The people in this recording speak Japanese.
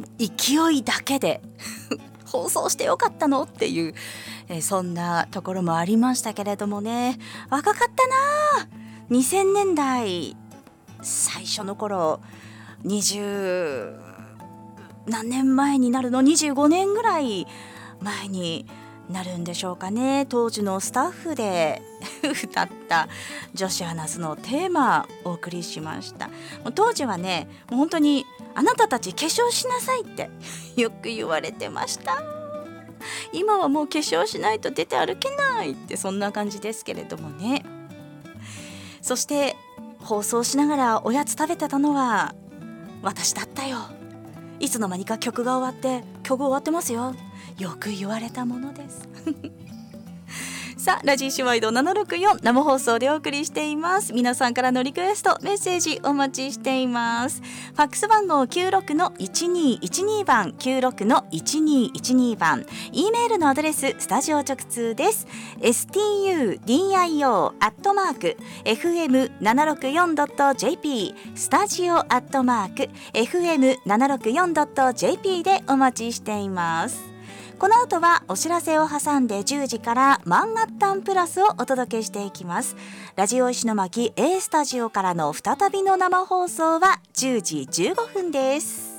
勢いだけで放送してよかったのっていう、そんなところもありましたけれどもね。若かったな。2000年代最初の頃、20何年前になるの、25年ぐらい前になるんでしょうかね。当時のスタッフで歌った女子アナスのテーマをお送りしました。当時はね、もう本当にあなたたち化粧しなさいってよく言われてました。今はもう化粧しないと出て歩けないって、そんな感じですけれどもね。そして放送しながらおやつ食べてたのは私だったよ。いつの間にか曲が終わって、曲終わってますよ、よく言われたものですさあ、ラジーシュワイド764生放送でお送りしています。皆さんからのリクエストメッセージお待ちしています。ファックス番号 96-1212 番 96-1212 番、 E メールのアドレススタジオ直通です。 studio.fm764.jp スタジオ .fm764.jp でお待ちしています。この後はお知らせを挟んで10時からマンハッタンプラスをお届けしていきます。ラジオ石巻 A スタジオからの再びの生放送は10時15分です。